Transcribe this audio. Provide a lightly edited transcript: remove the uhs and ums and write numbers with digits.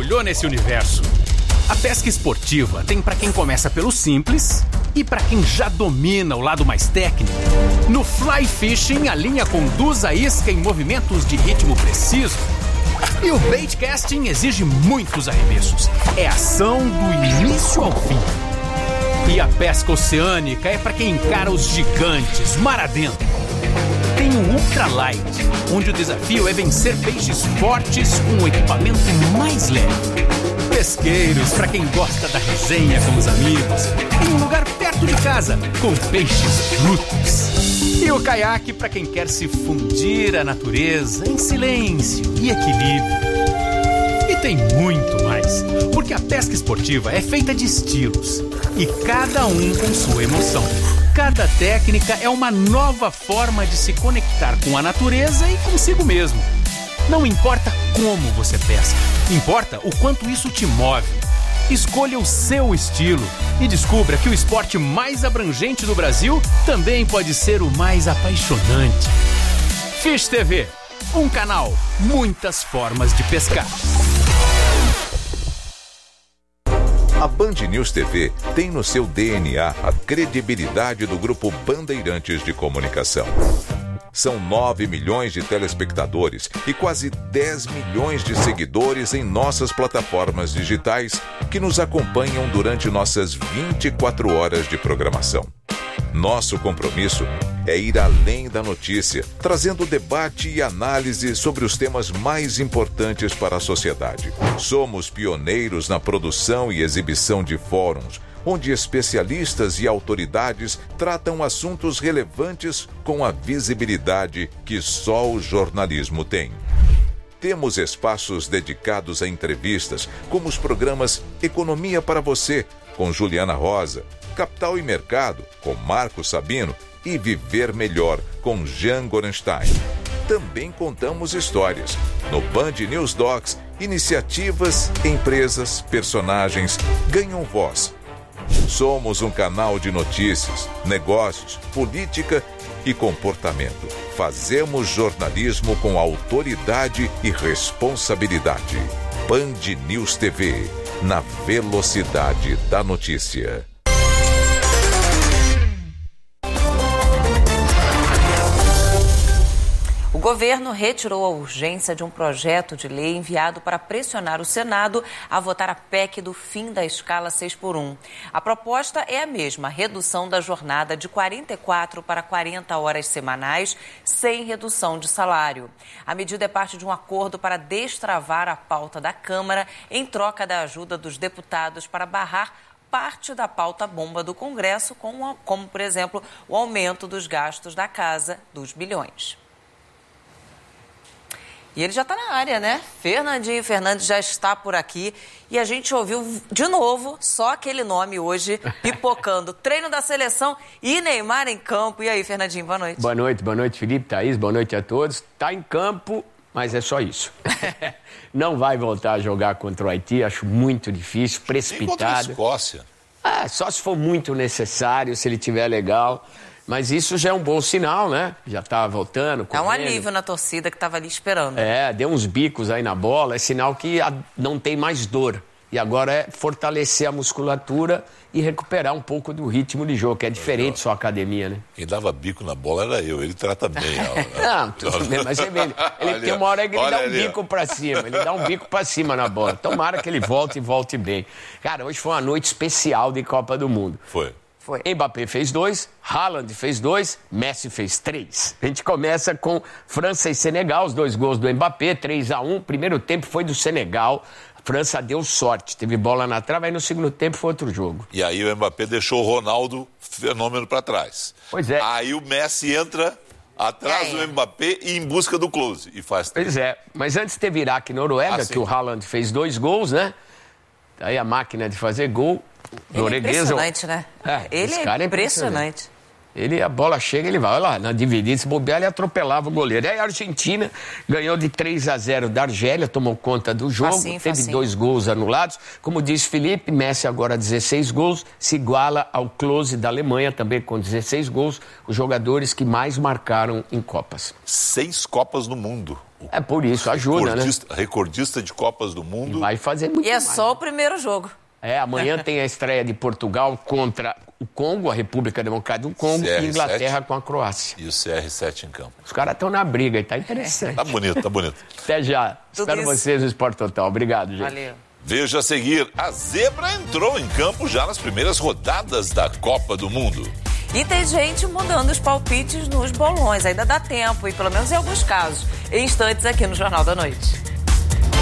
mergulhou nesse universo. A pesca esportiva tem para quem começa pelo simples e para quem já domina o lado mais técnico. No fly fishing, a linha conduz a isca em movimentos de ritmo preciso. E o bait casting exige muitos arremessos. É ação do início ao fim. E a pesca oceânica é para quem encara os gigantes, mar adentro. Tem o ultralight, onde o desafio é vencer peixes fortes com o equipamento mais leve. Pesqueiros, para quem gosta da resenha com os amigos. Tem um lugar perto de casa, com peixes brutos. E o caiaque, para quem quer se fundir à natureza em silêncio e equilíbrio. E tem muito mais, porque a pesca esportiva é feita de estilos. E cada um com sua emoção. Cada técnica é uma nova forma de se conectar com a natureza e consigo mesmo. Não importa como você pesca, importa o quanto isso te move. Escolha o seu estilo e descubra que o esporte mais abrangente do Brasil também pode ser o mais apaixonante. Fish TV, um canal, muitas formas de pescar. A Band News TV tem no seu DNA a credibilidade do Grupo Bandeirantes de Comunicação. São 9 milhões de telespectadores e quase 10 milhões de seguidores em nossas plataformas digitais que nos acompanham durante nossas 24 horas de programação. Nosso compromisso é ir além da notícia, trazendo debate e análise sobre os temas mais importantes para a sociedade. Somos pioneiros na produção e exibição de fóruns, onde especialistas e autoridades tratam assuntos relevantes com a visibilidade que só o jornalismo tem. Temos espaços dedicados a entrevistas, como os programas Economia para Você, com Juliana Rosa, Capital e Mercado, com Marco Sabino, e Viver Melhor, com Jean Gorenstein. Também contamos histórias. No Band News Docs, iniciativas, empresas, personagens ganham voz. Somos um canal de notícias, negócios, política e comportamento. Fazemos jornalismo com autoridade e responsabilidade. Band News TV, na velocidade da notícia. O governo retirou a urgência de um projeto de lei enviado para pressionar o Senado a votar a PEC do fim da escala 6x1. A proposta é a mesma, redução da jornada de 44 para 40 horas semanais, sem redução de salário. A medida é parte de um acordo para destravar a pauta da Câmara em troca da ajuda dos deputados para barrar parte da pauta bomba do Congresso, como, por exemplo, o aumento dos gastos da Casa dos Bilhões. E ele já está na área, né? Fernandinho Fernandes já está por aqui. E a gente ouviu de novo só aquele nome hoje pipocando. Treino da seleção e Neymar em campo. E aí, Fernandinho, boa noite. Boa noite, Felipe, Thaís, boa noite a todos. Está em campo, mas é só isso. Não vai voltar a jogar contra o Haiti, acho muito difícil, precipitado. E contra a Escócia? Só se for muito necessário, se ele tiver legal. Mas isso já é um bom sinal, né? Já tá voltando, correndo. É um alívio na torcida que estava ali esperando. Deu uns bicos aí na bola, é sinal que não tem mais dor. E agora é fortalecer a musculatura e recuperar um pouco do ritmo de jogo, que é diferente da sua academia, né? Quem dava bico na bola era eu, ele trata bem. Não, tudo bem, mas você vê, ele tem uma hora que ele dá um bico pra cima, ele dá um bico pra cima na bola. Tomara que ele volte bem. Cara, hoje foi uma noite especial de Copa do Mundo. Foi. Mbappé fez 2, Haaland fez 2, Messi fez 3. A gente começa com França e Senegal, os 2 gols do Mbappé, 3-1. Primeiro tempo foi do Senegal, a França deu sorte, teve bola na trave, aí no segundo tempo foi outro jogo. E aí o Mbappé deixou o Ronaldo fenômeno para trás. Pois é. Aí o Messi entra atrás do Mbappé e em busca do close e faz 3. Pois é, mas antes teve Iraque e Noruega, que o Haaland fez 2 gols, né? Aí a máquina de fazer gol. Ele é impressionante, né? Ele é impressionante. A bola chega, ele vai. Olha lá, na dividida, se bobear, ele atropelava o goleiro. Aí a Argentina ganhou de 3-0 da Argélia, tomou conta do jogo, teve 2 gols anulados. Como disse Felipe, Messi agora 16 gols, se iguala ao Klose da Alemanha, também com 16 gols, os jogadores que mais marcaram em Copas. 6 Copas no mundo. É por isso, ajuda, recordista de Copas do Mundo. Vai fazer muito mais. E é só o primeiro jogo. Amanhã tem a estreia de Portugal contra o Congo, a República Democrática do Congo, e Inglaterra com a Croácia. E o CR7 em campo. Os caras estão na briga e tá interessante. Tá bonito, tá bonito. Até já. Espero vocês no Sport Total. Obrigado, gente. Valeu. Veja a seguir, a zebra entrou em campo já nas primeiras rodadas da Copa do Mundo. E tem gente mudando os palpites nos bolões. Ainda dá tempo, e pelo menos em alguns casos. Em instantes aqui no Jornal da Noite.